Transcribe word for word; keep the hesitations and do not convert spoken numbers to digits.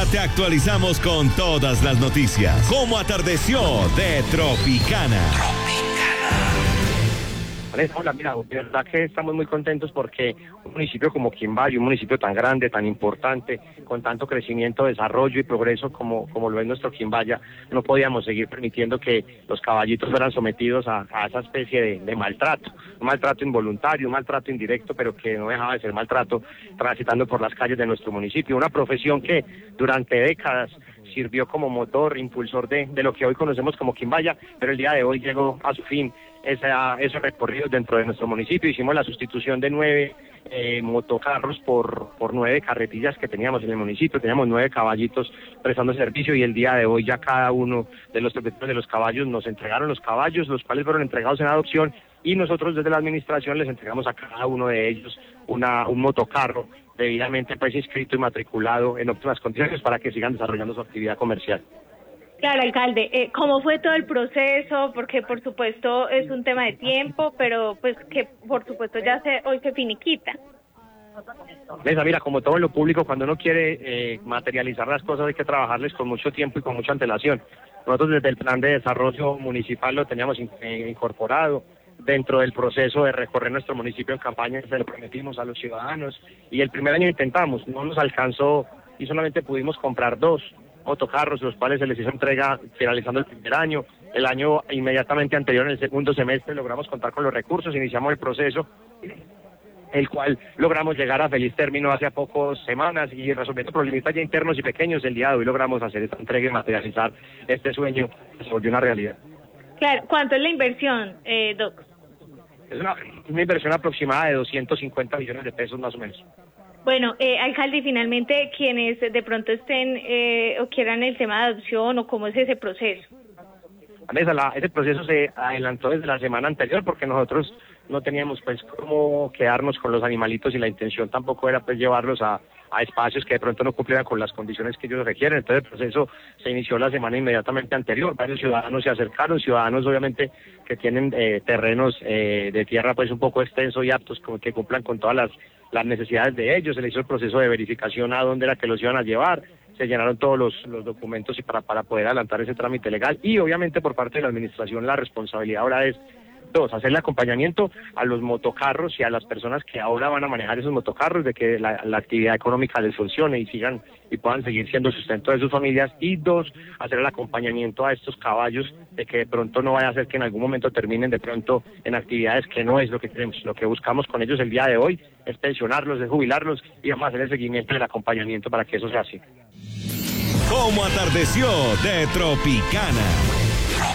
te actualizamos con todas las noticias. Cómo atardeció de Tropicana. Hola, mira, de verdad que estamos muy contentos porque un municipio como Quimbayo, un municipio tan grande, tan importante, con tanto crecimiento, desarrollo y progreso como, como lo es nuestro Quimbaya, no podíamos seguir permitiendo que los caballitos fueran sometidos a, a esa especie de, de maltrato, un maltrato involuntario, un maltrato indirecto, pero que no dejaba de ser maltrato transitando por las calles de nuestro municipio, una profesión que durante décadas sirvió como motor, impulsor de, de lo que hoy conocemos como Quimbaya, pero el día de hoy llegó a su fin esa, esos recorridos dentro de nuestro municipio. Hicimos la sustitución de nueve eh, motocarros por, por nueve carretillas que teníamos en el municipio, teníamos nueve caballitos prestando servicio y el día de hoy ya cada uno de los propietarios de los caballos nos entregaron los caballos, los cuales fueron entregados en adopción y nosotros desde la administración les entregamos a cada uno de ellos una, un motocarro debidamente pues inscrito y matriculado en óptimas condiciones para que sigan desarrollando su actividad comercial. Claro, alcalde, eh, ¿cómo fue todo el proceso? Porque por supuesto es un tema de tiempo, pero pues que por supuesto ya se hoy se finiquita. Mesa, mira, como todo en lo público, cuando uno quiere eh, materializar las cosas hay que trabajarles con mucho tiempo y con mucha antelación. Nosotros desde el plan de desarrollo municipal lo teníamos in, eh, incorporado. Dentro del proceso de recorrer nuestro municipio en campaña se lo prometimos a los ciudadanos y el primer año intentamos, no nos alcanzó y solamente pudimos comprar dos motocarros, los cuales se les hizo entrega finalizando el primer año. El año inmediatamente anterior, en el segundo semestre, logramos contar con los recursos, iniciamos el proceso, el cual logramos llegar a feliz término hace pocas semanas y resolviendo problemitas ya internos y pequeños, el día de hoy logramos hacer esta entrega y materializar este sueño que se volvió una realidad. Claro, ¿cuánto es la inversión, eh, Doc? Es una, una inversión aproximada de doscientos cincuenta millones de pesos más o menos. Bueno, eh, alcalde, y finalmente quienes de pronto estén eh, o quieran el tema de adopción o cómo es ese proceso. Vanessa, la, ese proceso se adelantó desde la semana anterior porque nosotros no teníamos pues cómo quedarnos con los animalitos y la intención tampoco era pues llevarlos a, a espacios que de pronto no cumplieran con las condiciones que ellos requieren. Entonces el proceso se inició la semana inmediatamente anterior, varios ciudadanos se acercaron, ciudadanos obviamente que tienen eh, terrenos eh, de tierra pues un poco extensos y aptos como que cumplan con todas las, las necesidades de ellos. Se le hizo el proceso de verificación a dónde era que los iban a llevar, se llenaron todos los, los documentos y para, para poder adelantar ese trámite legal y obviamente por parte de la administración la responsabilidad ahora es dos, hacerle acompañamiento a los motocarros y a las personas que ahora van a manejar esos motocarros, de que la, la actividad económica les funcione y sigan y puedan seguir siendo sustento de sus familias, y dos, hacer el acompañamiento a estos caballos de que de pronto no vaya a ser que en algún momento terminen de pronto en actividades que no es lo que queremos. Lo que buscamos con ellos el día de hoy es pensionarlos, es jubilarlos y vamos a hacer el seguimiento y el acompañamiento para que eso sea así. Cómo atardeció de Tropicana.